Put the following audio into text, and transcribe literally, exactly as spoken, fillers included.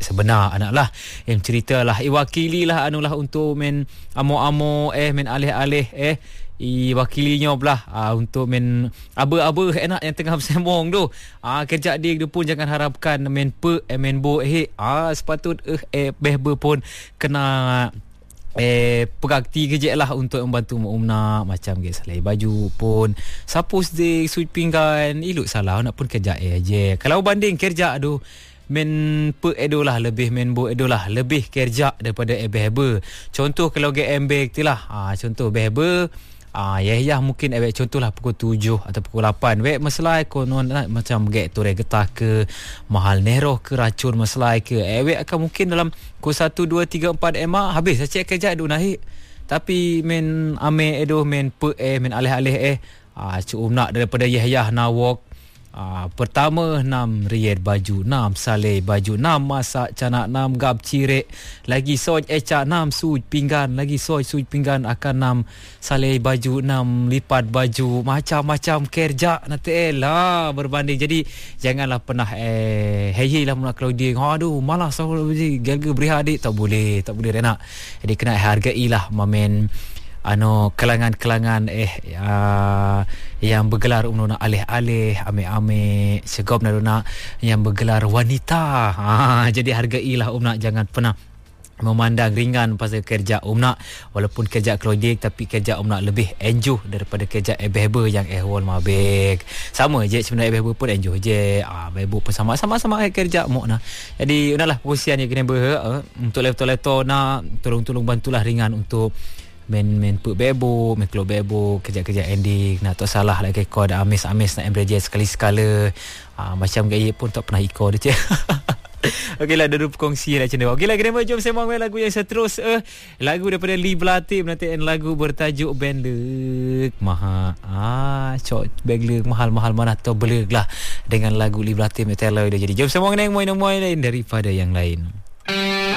sebenar anak lah. Em cerita lah, eh wakili lah anu lah untuk men amo-amo eh men alih-alih eh i wakilinya belah uh, untuk men aba-aba enak yang tengah bersembang tu. Ah uh, kerja dia pun jangan harapkan men pe eh, men bo eh ah uh, sepatut eh, eh behbe pun kena eh pegakti kerja lah untuk membantu Umna macam ke salai baju pun sapus de suit pinggan iluk salah nak pun kerja eh je. Kalau banding kerja tu men pe edo lah lebih men bo edo lah lebih kerja daripada ebeh-ebe. Contoh kalau G M B tu lah. Ah contoh behbe Ah ya ya mungkin awak contohlah pukul tujuh atau pukul lapan wek masalah konon macam gek tu getah ke mahal neroh ke racun masalah ke awak akan mungkin dalam pukul satu dua tiga empat ema habis saya kerja du naik tapi men ame edo men pe eh men alih-alih eh ah cu nak daripada yah-yah nawok. Ah, pertama enam riyad baju, enam saleh baju, enam masak canak, enam gab cirek, lagi soj eca, enam suj pinggan, lagi soj suj pinggan akan enam saleh baju, enam lipat baju, macam-macam kerja nanti eh lah berbanding. Jadi janganlah pernah eh hei lah mula kalau dia aduh malas aku gagal beri adik tak boleh, tak boleh nak. Jadi kena hargailah mamen ano kelangan-kelangan eh uh, yang bergelar umno alih-alih ame-ame segop naruna yang bergelar wanita. Ha, jadi hargailah umna, jangan pernah memandang ringan pasal kerja umna walaupun kerja klodik tapi kerja umna lebih enjoy daripada kerja ebeh-ebe yang ehwal mabek. Sama je sebenarnya ebeh-ebe pun enjoy je. Ah ebeh-ebe pun sama-sama sama kerja mokna. Jadi unalah posisian yang kena ber uh, untuk leto-leto nak tolong-tolong bantulah ringan untuk men men put bebo men klo bebo kerja-kerja ending nak tak salah lagi kau ada amis-amis nak embrace sekali-sekala ah, macam gaya pun tak pernah ikut dia. Okeylah dulu kongsi lah macam ni. Okeylah kita jom sembang lagu yang seterus eh lagu daripada Lee Blatim nanti lagu bertajuk Bendek Mahal. Ah cok Bendek mahal-mahal mana tu beleg lah dengan lagu Lee Blatim Taylor dia. Jadi jom sembang neng moy-moy lain daripada yang lain.